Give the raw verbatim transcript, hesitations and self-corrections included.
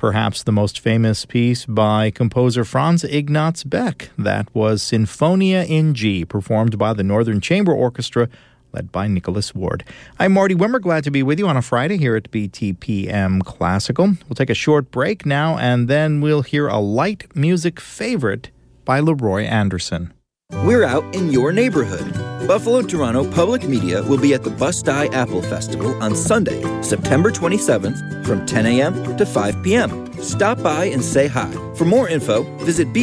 perhaps the most famous piece by composer Franz Ignaz Beck. That was Sinfonia in G, performed by the Northern Chamber Orchestra, led by Nicholas Ward. I'm Marty Wimmer, glad to be with you on a Friday here at B T P M Classical. We'll take a short break now, and then we'll hear a light music favorite by Leroy Anderson. We're out in your neighborhood. Buffalo Toronto Public Media will be at the Bust-Eye Apple Festival on Sunday, September twenty-seventh from ten a.m. to five p.m. Stop by and say hi. For more info, visit B